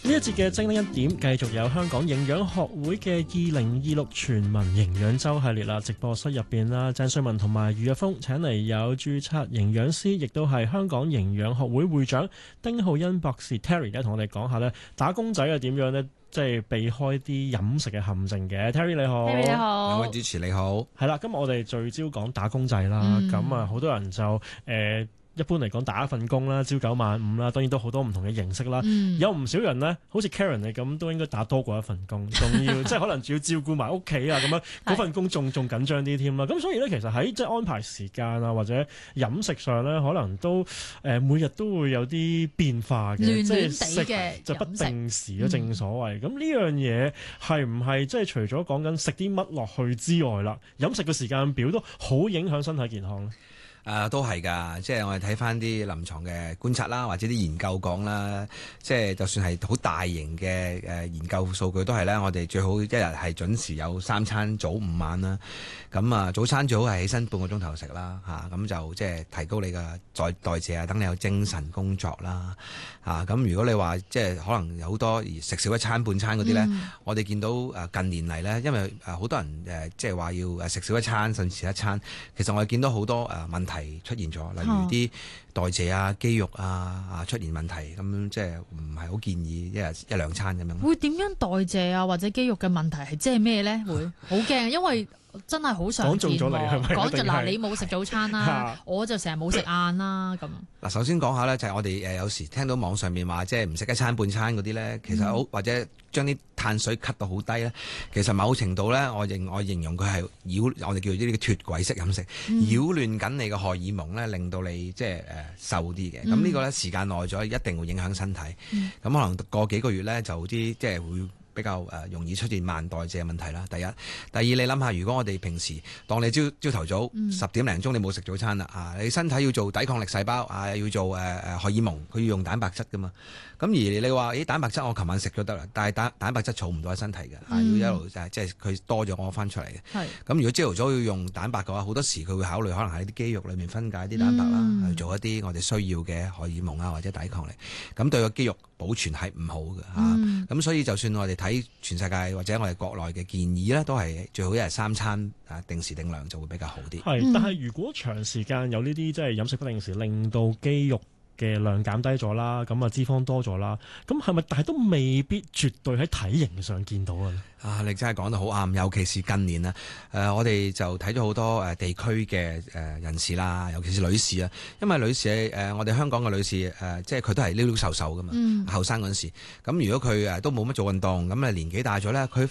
呢一節嘅精靈一點，繼續有香港營養學會嘅2026全民營養週系列啦。直播室入邊啦，鄭瑞文同埋余若峰請嚟有註冊營養師，亦都係香港營養學會會長丁浩恩博士 Terry 咧，同我哋講下咧打工仔係點樣咧，即係避開啲飲食嘅陷阱嘅。Terry 你好 ，Terry 你好， 兩位主持你好。 係啦，今日我哋聚焦講打工仔啦。咁啊，好多人就一般嚟講打一份工啦，朝九晚五啦，當然都好多唔同嘅形式啦。有唔少人呢，好似 Karen 你咁，都應該打多過一份工，仲要即係可能仲要照顧埋屋企啊，咁樣嗰份工仲緊張啲添啦。咁所以呢，其實喺即係安排時間啊，或者飲食上呢，可能都每日都會有啲變化嘅， 亂即係亂地嘅就不定時咯，正所謂。咁呢樣嘢係唔係即係除咗講緊食啲乜落去之外啦，飲食嘅時間表都好影響身體健康咧？ 都係㗎，即係我哋睇翻啲臨床嘅觀察啦，或者啲研究講啦，即係就算係好大型嘅研究數據都係咧，我哋最好一日係準時有3餐，早午晚啦。咁啊，早餐最好係起身半個鐘頭食啦，咁就即係提高你嘅代謝啊，等你有精神工作啦，咁如果你話即係可能有好多食少一餐半餐嗰啲咧，我哋見到近年嚟咧，因為好多人即係話要食少一餐甚至食一餐，其實我哋見到好多問題出現咗，例如啲代謝啊、肌肉啊出現問題，咁即係唔係好建議一日一兩餐咁樣。 會點樣代謝啊，或者肌肉嘅問題係即係咩咧？會好驚，因為真係好常見。 講中咗你係咪？ 講就嗱，你冇食早餐啦，我就成日冇食晏啦咁。 嗱，首先講下咧，就係我哋有時聽到網上面話即係唔食一餐半餐嗰啲咧，其實好或者將啲碳水 cut 到好低咧，其實某程度咧，我形容佢係我哋叫做呢個脫軌式飲食，擾亂緊你嘅荷爾蒙咧，令到你即係瘦啲嘅。咁呢個咧時間耐咗，一定會影響身體。咁可能過幾個月咧，就啲即係會比較容易出現慢代謝嘅問題啦。第一，第二，你諗下，如果我哋平時當你朝頭早10點零鐘你冇食早餐啦，你身體要做抵抗力細胞要做荷爾蒙，佢要用蛋白質噶嘛。咁而你話蛋白質我琴晚食咗得啦，但係蛋白質儲唔到喺身體嘅，要一路即係佢多咗我翻出嚟嘅。咁如果朝頭早要用蛋白嘅話，好多時佢會考慮可能喺啲肌肉裏面分解啲蛋白啦，去做一啲我哋需要嘅荷爾蒙或者抵抗力。咁對個肌肉保存係唔好嘅。咁所以就算我哋睇全世界或者我哋國內嘅建議咧，都係最好一日3餐定時定量就會比較好啲。 但係如果長時間有呢啲即係飲食不定時，令到肌肉嘅量減低咗啦，咁啊脂肪多咗啦，咁係咪？但係都未必絕對喺體型上見到啊！ 你真係講得好啱，尤其是近年我哋就睇咗好多地區嘅人士啦，尤其是女士啊，因為女士我哋香港嘅女士即係佢都係溜溜瘦瘦噶嘛，後生嗰陣時，咁如果佢都冇乜做運動，咁年紀大咗咧，佢